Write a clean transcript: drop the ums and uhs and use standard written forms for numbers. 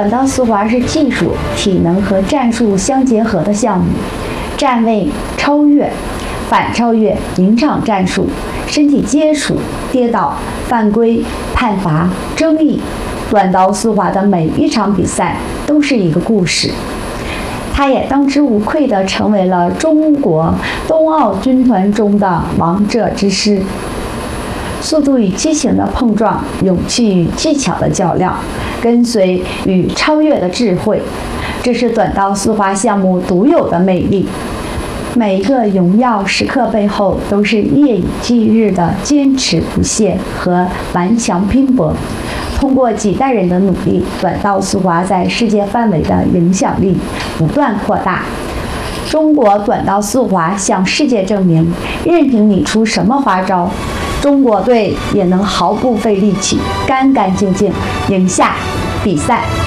短道速滑是技术、体能和战术相结合的项目，站位、超越、反超越、临场战术、身体接触、跌倒、犯规、判罚、争议，短道速滑的每一场比赛都是一个故事。它也当之无愧地成为了中国冬奥军团中的王者之师。速度与激情的碰撞，勇气与技巧的较量，跟随与超越的智慧，这是短道速滑项目独有的魅力。每一个荣耀时刻背后，都是夜以继日的坚持不懈和顽强拼搏。通过几代人的努力，短道速滑在世界范围的影响力不断扩大。中国短道速滑向世界证明，任凭你出什么花招，中国队也能毫不费力气、干干净净赢下比赛。